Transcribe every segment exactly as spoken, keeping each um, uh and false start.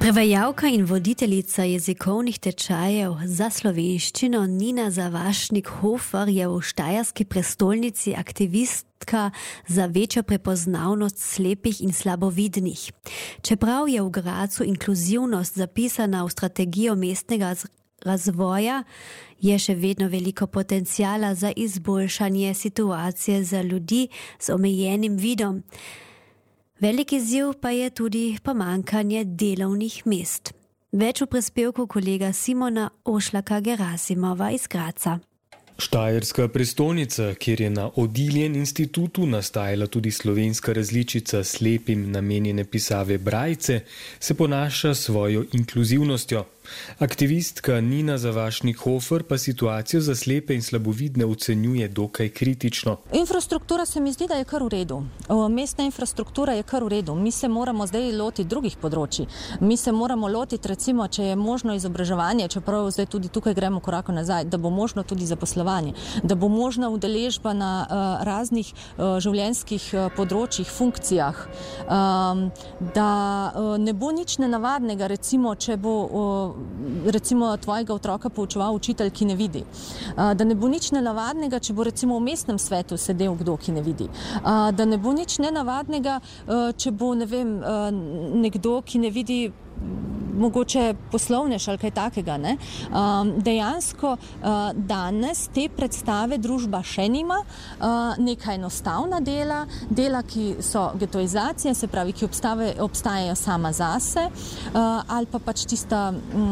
Prevajalka in voditeljica jezikovnih tečajev za slovenščino Nina Zavašnik-Hofer je v štajerski prestolnici aktivistka za večjo prepoznavnost slepih in slabovidnih. Čeprav je v Gracu inkluzivnost zapisana v strategijo mestnega razvoja, je še vedno veliko potencijala za izboljšanje situacije za ljudi z omejenim vidom. Velik izziv pa je tudi pomanjkanje delovnih mest. Več v prispevku kolega Simona Ošlaka-Gerasimova iz Graca. Štajerska prestolnica, kjer je na Odiljen institutu nastajala tudi slovenska različica slepim namenjene pisave Brajce, se ponaša svojo inkluzivnostjo. Aktivistka Nina Zavašnik-Hofer pa situacijo za slepe in slabovidne ocenjuje dokaj kritično. Infrastruktura se mi zdi, da je kar v redu. Mestna infrastruktura je kar v redu. Mi se moramo zdaj lotiti drugih področji. Mi se moramo lotiti, recimo, če je možno izobraževanje, čeprav zdaj tudi tukaj gremo korak nazaj, da bo možno tudi zaposlovanje, da bo možna udeležba na uh, raznih uh, življenjskih uh, področjih, funkcijah, um, da uh, ne bo nič nenavadnega, recimo, če bo uh, recimo tvojega otroka poučeval učitelj, ki ne vidi. Da ne bo nič nenavadnega, če bo recimo v mestnem svetu sedel kdo, ki ne vidi. Da ne bo nič nenavadnega, če bo, ne vem, nekdo, ki ne vidi mogoče poslovnež ali kaj takega. Ne? Dejansko danes te predstave družba še nima, neka enostavna dela, dela, ki so getoizacije, se pravi, ki obstave, obstajajo sama zase, ali pa pač tista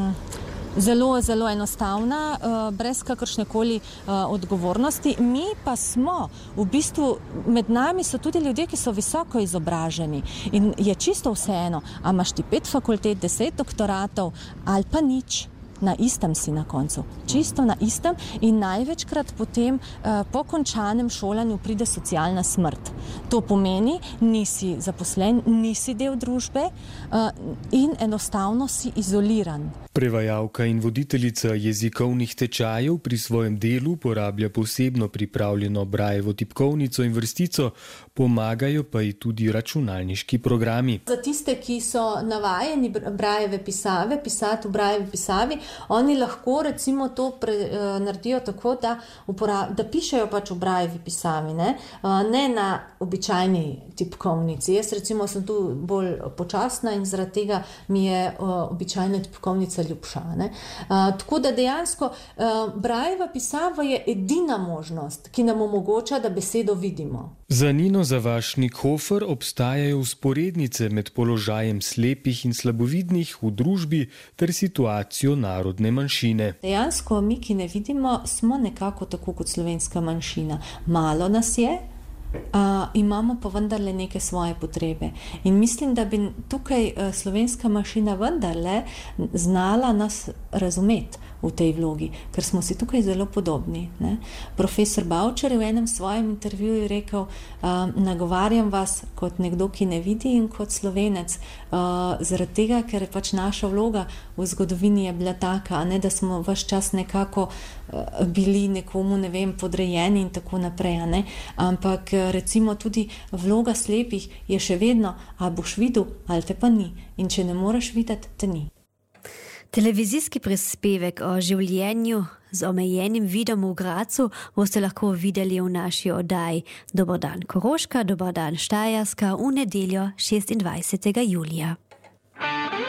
zelo, zelo enostavna, brez kakršnekoli odgovornosti. Mi pa smo, v bistvu, med nami so tudi ljudje, ki so visoko izobraženi in je čisto vseeno, a imaš ti pet fakultet, deset doktoratov ali pa nič. Na istem si na koncu. Čisto na istem in največkrat potem uh, po končanem šolanju pride socialna smrt. To pomeni, nisi zaposlen, nisi del družbe uh, in enostavno si izoliran. Prevajalka in voditeljica jezikovnih tečajev pri svojem delu uporablja posebno pripravljeno Brajevo tipkovnico in vrstico, pomagajo pa ji tudi računalniški programi. Za tiste, ki so navajeni Brajeve pisave, pisati v Brajevi pisavi, oni lahko recimo to pre, uh, naredijo tako, da, uporab, da pišejo pač v Brajevi pisavi, ne, uh, ne na običajni tipkovnici. Jaz recimo sem tu bolj počasna in zaradi tega mi je uh, običajna tipkovnica ljubša. Ne? Uh, tako da dejansko uh, Brajeva pisava je edina možnost, ki nam omogoča, da besedo vidimo. Za Nino Zavašnik-Hofer obstajajo vzporednice med položajem slepih in slabovidnih v družbi ter situacijo narodne manjšine. Dejansko mi, ki ne vidimo, smo nekako tako kot slovenska manjšina. Malo nas je, Uh, imamo pa vendarle neke svoje potrebe. In mislim, da bi tukaj uh, slovenska manjšina vendarle znala nas razumeti v tej vlogi, ker smo si tukaj zelo podobni. Ne? Profesor Bavčar je v enem svojem intervjuju rekel, uh, nagovarjam vas kot nekdo, ki ne vidi in kot Slovenec, uh, zaradi tega, ker je pač naša vloga v zgodovini je bila taka, ne, da smo ves čas nekako uh, bili nekomu, ne vem, podrejeni in tako naprej. Ne? Ampak recimo tudi vloga slepih je še vedno, a boš videl, ali te pa ni. In če ne moreš videti, te ni. Televizijski prispevek o življenju z omejenim vidom v Gracu boste lahko videli v naši oddaji Dober dan Koroška, Dober dan Štajerska v nedeljo šestindvajsetega julija.